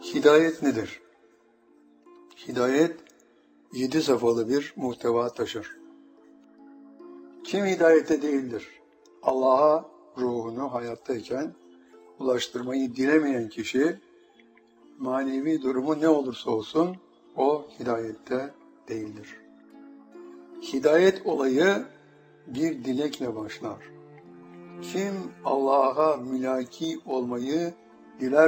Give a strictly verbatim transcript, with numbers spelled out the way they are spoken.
Hidayet nedir? Hidayet, yedi safhalı bir muhteva taşır. Kim hidayette değildir? Allah'a ruhunu hayattayken ulaştırmayı dilemeyen kişi, manevi durumu ne olursa olsun, o hidayette değildir. Hidayet olayı bir dilekle başlar. Kim Allah'a mülaki olmayı diler,